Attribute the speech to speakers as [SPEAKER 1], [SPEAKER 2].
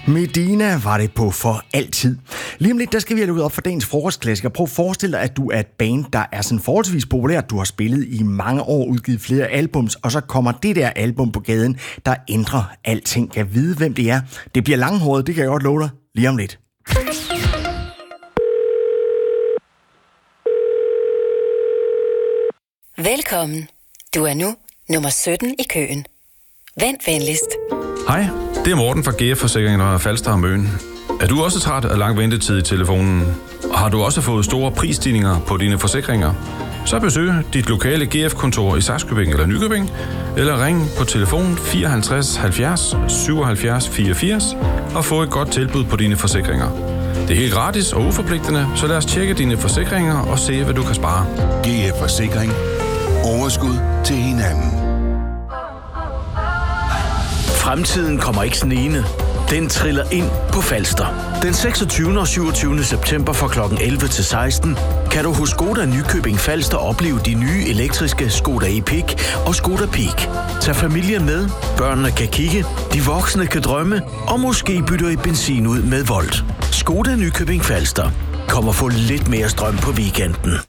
[SPEAKER 1] Medina var det på for altid. Lige om lidt, der skal vi have lukket op for dagens frokostklassiker. Prøv at forestille dig, at du er et band, der er sådan forholdsvis populært. Du har spillet i mange år, udgivet flere albums, og så kommer det der album på gaden, der ændrer alting. Kan vide, hvem det er. Det bliver langhåret, det kan jeg godt love dig. Lige om lidt.
[SPEAKER 2] Velkommen. Du er nu nummer 17 i køen. Vent venligst.
[SPEAKER 3] Hej, det er Morten fra GF Forsikring og Falster og Møn. Er du også træt af lang ventetid i telefonen? Og har du også fået store prisstigninger på dine forsikringer? Så besøg dit lokale GF-kontor i Sakskøbing eller Nykøbing, eller ring på telefon 54 70 77 84 og få et godt tilbud på dine forsikringer. Det er helt gratis og uforpligtende, så lad os tjekke dine forsikringer og se, hvad du kan spare.
[SPEAKER 4] GF Forsikring. Overskud til hinanden.
[SPEAKER 5] Fremtiden kommer ikke snigende. Den triller ind på Falster. Den 26. og 27. september fra kl. 11 til 16 kan du hos Skoda Nykøbing Falster opleve de nye elektriske Skoda Epic og Skoda Peak. Tag familien med, børnene kan kigge, de voksne kan drømme, og måske bytter I benzin ud med Volt. Skoda Nykøbing Falster. Kom og få lidt mere strøm på weekenden.